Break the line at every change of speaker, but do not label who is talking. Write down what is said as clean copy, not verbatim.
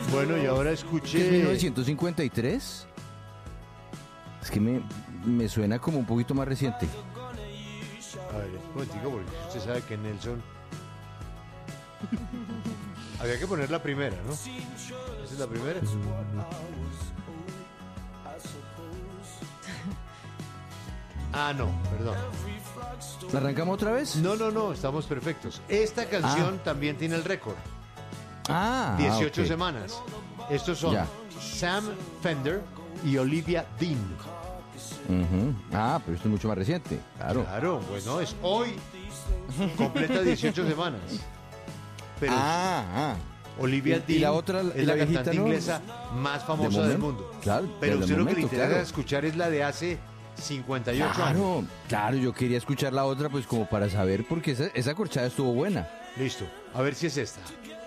Bueno, y ahora
¿Qué es
escuché...
1953? Es que me suena como un poquito más reciente.
A ver, un momentico, porque usted sabe que Nelson... Había que poner la primera, ¿no? ¿Esa es la primera? Ah, no, perdón.
¿La arrancamos otra vez?
No, estamos perfectos. Esta canción también tiene el récord. 18
ok.
semanas. Estos son
Ya.
Sam Fender y Olivia Dean.
Ujú. Pero esto es mucho más reciente. Claro.
Claro, bueno, es hoy. Completa 18 semanas. Pero Olivia
Y
Dean
la otra,
es
la
la
viejita,
cantante
¿no?
inglesa más famosa
¿De
del
momento?
mundo.
Claro,
Pero
de
usted lo que le
momento,
interesa
claro.
escuchar es la de hace 58 años.
Claro, yo quería escuchar la otra pues como para saber porque esa corchada estuvo buena.
Listo, a ver si es esta.